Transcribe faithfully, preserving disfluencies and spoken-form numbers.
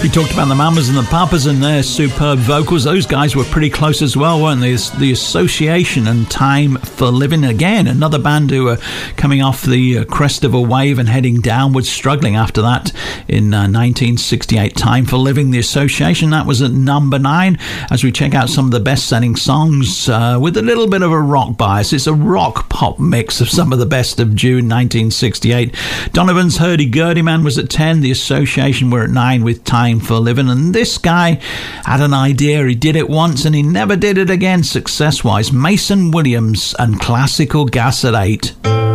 We talked about the Mamas and the Papas and their superb vocals. Those guys were pretty close as well, weren't they? The Association and Time for Living. Again, another band who are coming off the crest of a wave and heading downwards, struggling after that in uh, nineteen sixty-eight. Time for Living, The Association. That was at number nine. As we check out some of the best-selling songs uh, with a little bit of a rock bias. It's a rock-pop mix of some of the best of June nineteen sixty-eight. Donovan's Hurdy-Gurdy Man was at ten. The Association were at nine with Time for Living. And this guy had an idea. He did it once and he never did it again success-wise. Mason Williams and Classical Gas at eight.